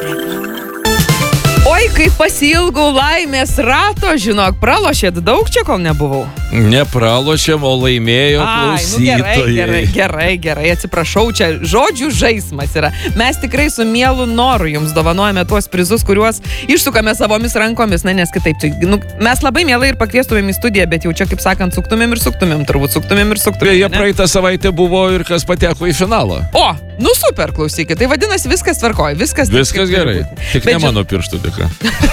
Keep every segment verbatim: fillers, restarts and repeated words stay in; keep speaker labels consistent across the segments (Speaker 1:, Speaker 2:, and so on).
Speaker 1: Oi, kaip pasiilgau laimės rato, žinok, pralošėt daug čia, kol nebuvau.
Speaker 2: Nepralošėm, o laimėjo klausytojai.
Speaker 1: Ai, nu gerai, gerai, gerai, gerai, atsiprašau, čia žodžių žaismas yra. Mes tikrai su mielu noru jums dovanojame tuos prizus, kuriuos išsukame savomis rankomis, na, nes kitaip. Tai, nu, mes labai mielai ir pakviestumėm į studiją, bet jau čia, kaip sakant, suktumėm ir suktumėm, turbūt suktumėm ir suktumėm.
Speaker 2: Beje, praeitą savaitę buvo ir kas pateko į finalą.
Speaker 1: O, nu super, klausykit, tai vadinasi viskas tvarkoja, viskas.
Speaker 2: Viskas taip, gerai, tik bet ne mano pirštų dėka.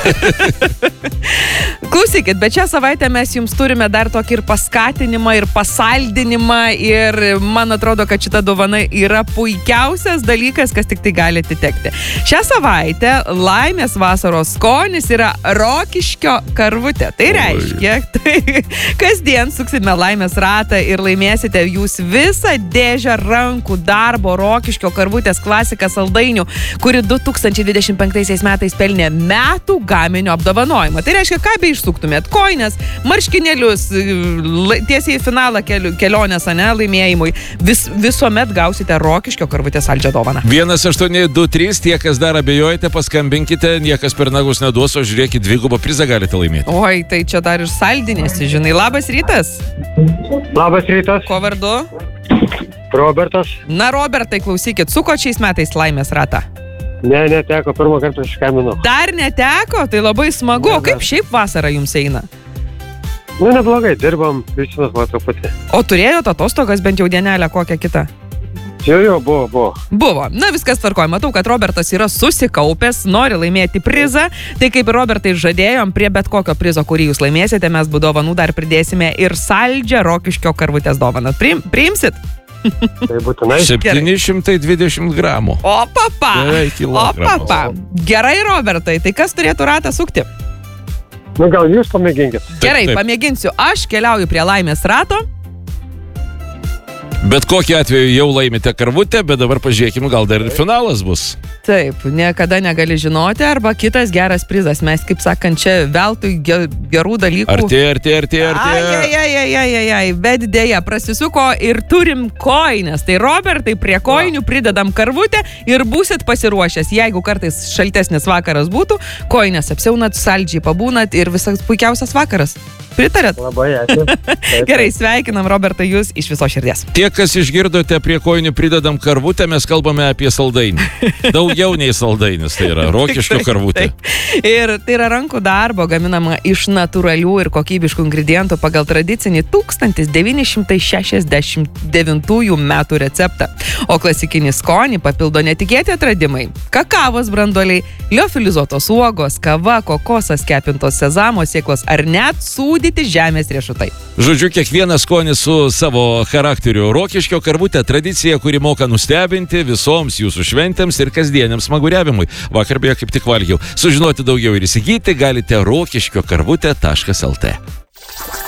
Speaker 1: Klausykit, bet šią savaitę mes jums turime dar tokį ir paskatinimą, ir pasaldinimą, ir man atrodo, kad šita dovana yra puikiausias dalykas, kas tik tai gali atitekti. Šią savaitę laimės vasaros skonis yra Rokiškio karvutė. Tai reiškia, tai kasdien suksime laimės ratą ir laimėsite jūs visą dėžę rankų darbo Rokiškio karvutės klasiką saldainių, kuri du tūkstančiai dvidešimt penktaisiais metais pelnė metų gaminio apdovanojimą. Tai reiškia, ką be išsuktumėt, koinės, marškinėlius, tiesiai į finalą kelionės, ane, laimėjimui. Vis, visuomet gausite Rokiškio karvutės saldžią dovaną.
Speaker 2: vienas aštuoni du trys, tie, kas dar abejojate, paskambinkite, niekas per nagus neduos, o žiūrėkit, dvigubą prizą galite laimėti.
Speaker 1: Oi, tai čia dar ir saldinėsi, žinai. Labas rytas.
Speaker 3: Labas rytas.
Speaker 1: Ko vardu?
Speaker 3: Robertas.
Speaker 1: Na, Robertai, klausykit, suko šiais metais laimės ratą?
Speaker 3: Ne, neteko, pirmą kartą išskambinau.
Speaker 1: Dar neteko? Tai labai smagu.
Speaker 3: Ne,
Speaker 1: kaip šiaip vasara jums eina?
Speaker 3: Nu, neblogai, dirbam, visinas va truputį.
Speaker 1: O turėjot atostogas bent jau dienelę kokią kitą?
Speaker 3: Jo, jo, buvo, buvo.
Speaker 1: Buvo. Na, viskas tvarkoja. Matau, kad Robertas yra susikaupęs, nori laimėti prizą. Tai kaip Robertai žadėjom, prie bet kokio prizo, kurį jūs laimėsite, mes dovanų dar pridėsime ir saldžią Rokiškio karvutės dovaną. Priim, priimsit?
Speaker 3: Tai būtinai.
Speaker 2: septyni šimtai dvidešimt gramų.
Speaker 1: O, papa.
Speaker 2: Beveik kilogramas.
Speaker 1: O, papa. Gerai, Robertai. Tai kas turėtų ratą sukti?
Speaker 3: Nu, gal jūs pamėginkit.
Speaker 1: Gerai,
Speaker 2: taip.
Speaker 1: Pamėginsiu. Aš keliauju prie laimės rato.
Speaker 2: Bet kokiu atveju jau laimite karvutę, bet dabar pažiūrėkime, gal dar ir finalas bus.
Speaker 1: Taip, niekada negali žinoti, arba kitas geras prizas. Mes, kaip sakant, čia veltui gerų dalykų.
Speaker 2: Artėja, artėja, artėja, artėja.
Speaker 1: Ai, ai, ai, ai, ai, ai, bet dėja, prasisuko ir turim koinės. Tai Robertai, prie koinių pridedam karvutę ir būsit pasiruošęs. Jeigu kartais šaltesnis vakaras būtų, koinės apsiaunat, saldžiai pabūnat ir visas puikiausias vakaras. Pritarėt?
Speaker 3: Labai ačiū.
Speaker 1: Gerai, sveikinam, Robertai, jūs iš viso širdies.
Speaker 2: Tie, kas išgirdote, prie koinių pridedam karvutę, mes kalbame apie saldainį. Daugiau nei saldainis, tai yra Rokiškio karvutė.
Speaker 1: Ir tai yra rankų darbo, gaminama iš natūralių ir kokybiškų ingredientų pagal tradicinį tūkstantis devyni šimtai šešiasdešimt devintųjų metų receptą. O klasikinį skonį papildo netikėti atradimai. Kakavos branduoliai, liofilizuotos uogos, kava, kokosas, kepintos sezamo sėklos ar net sūdyti žemės riešutai.
Speaker 2: Žodžiu, kiekvienas skonis su savo charakteriu. Rokiškio karvutė tradicija, kuri moka nustebinti visoms jūsų šventėms ir kasdieniam smaguriavimui. Vakar beje kaip tik valgiau. Sužinoti daugiau ir įsigyti galite rokiškio karvutė taškas lt.